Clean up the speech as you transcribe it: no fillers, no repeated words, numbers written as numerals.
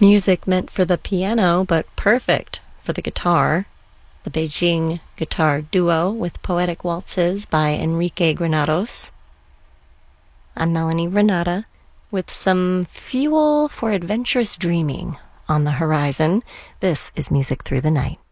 Music meant for the piano, but perfect for the guitar. The Beijing Guitar Duo with Poetic Waltzes by Enrique Granados. I'm Melanie Renata with some fuel for adventurous dreaming on the horizon. This is Music Through the Night.